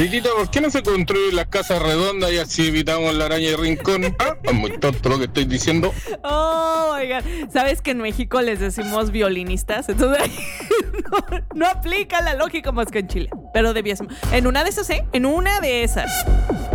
Riquita, ¿por qué no se construye las casas redondas y así evitamos la araña y rincón? Ah, es muy tonto lo que estoy diciendo. Oh, oigan, ¿sabes que en México les decimos violinistas? Entonces no aplica la lógica más que en Chile. Pero debías. En una de esas, ¿eh? En una de esas.